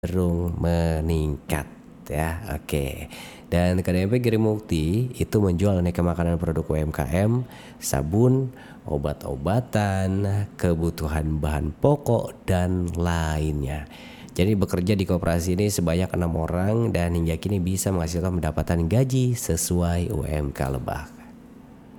cenderung meningkat ya. Oke. Dan KDMP Girimukti itu menjual aneka makanan produk UMKM, sabun, obat-obatan, kebutuhan bahan pokok dan lainnya. Jadi bekerja di koperasi ini sebanyak 6 orang dan hingga kini bisa menghasilkan pendapatan gaji sesuai UMK Lebak.